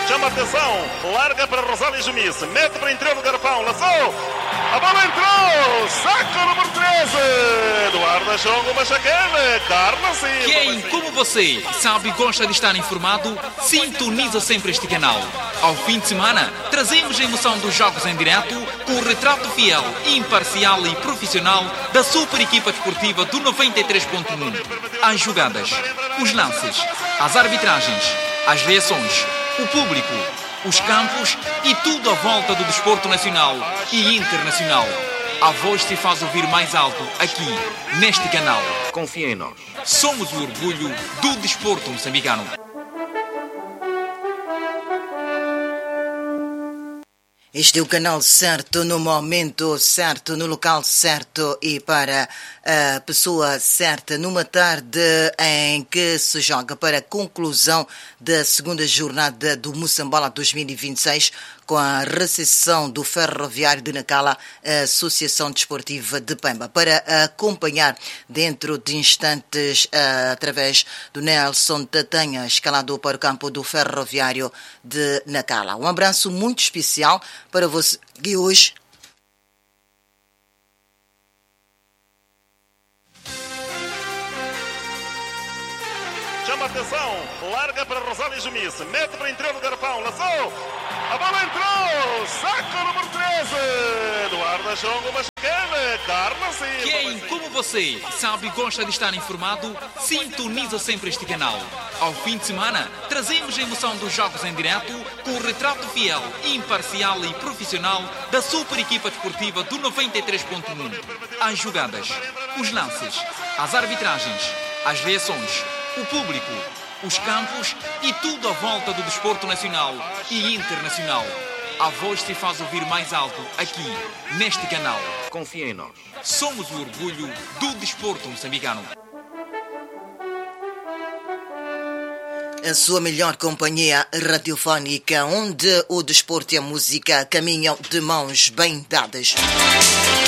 Chama atenção, larga para Rosália Jumice, mete para o interior do garrafão, lançou, a bola entrou, saca o número 13, Eduardo Chongo Machaquele, carne sim. Quem, como você, sabe e gosta de estar informado, sintoniza sempre este canal. Ao fim de semana, trazemos a emoção dos jogos em direto com o retrato fiel, imparcial e profissional da super equipa desportiva do 93.1. As jogadas, os lances, as arbitragens, as reações, o público, os campos e tudo à volta do desporto nacional e internacional. A voz se faz ouvir mais alto aqui, neste canal. Confia em nós. Somos o orgulho do desporto moçambicano. Este é o canal certo, no momento certo, no local certo e para a pessoa certa, numa tarde em que se joga para a conclusão da segunda jornada do Moçambola 2026, com a recepção do Ferroviário de Nacala, a Associação Desportiva de Pemba. Para acompanhar dentro de instantes, através do Nelson Tatanha, escalador para o campo do Ferroviário de Nacala. Um abraço muito especial para você que hoje chama atenção, larga para Rosália Jumice, mete para o interior do garrafão, lançou, a bola entrou, saca o número 13, Eduardo Chongo Machaquele, carne sim. Quem, como você, sabe e gosta de estar informado, sintoniza sempre este canal. Ao fim de semana, trazemos a emoção dos jogos em direto com o retrato fiel, imparcial e profissional da super equipa desportiva do 93.1. As jogadas, os lances, as arbitragens, as reações, o público, os campos e tudo à volta do desporto nacional e internacional. A voz se faz ouvir mais alto aqui, neste canal. Confia em nós. Somos o orgulho do desporto moçambicano. a sua melhor companhia radiofónica, onde o desporto e a música caminham de mãos bem dadas.